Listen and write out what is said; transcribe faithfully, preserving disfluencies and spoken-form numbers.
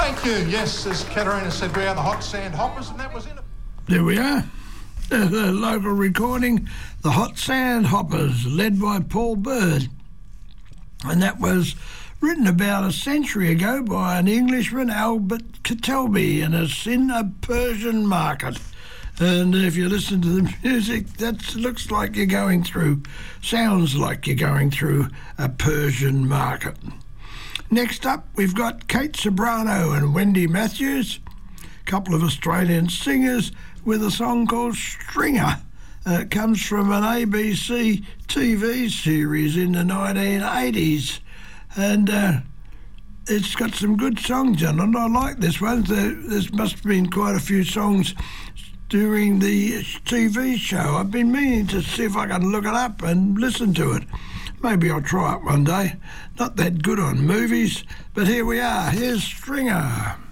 Thank you. Yes, as Katerina said, we are the Hot Sand Hoppers, and that was in it. There we are. The, the local recording, the Hot Sand Hoppers, led by Paul Bird. And that was written about a century ago by an Englishman, Albert Kettelby, and it's in a Persian market. And if you listen to the music, that looks like you're going through, sounds like you're going through a Persian market. Next up, we've got Kate Sobrano and Wendy Matthews, a couple of Australian singers with a song called Stringer. Uh, it comes from an A B C T V series in the nineteen eighties. And uh, it's got some good songs in it. I like this one. There, there must have been quite a few songs during the T V show. I've been meaning to see if I can look it up and listen to it. Maybe I'll try it one day. Not that good on movies, but here we are. Here's Stringer.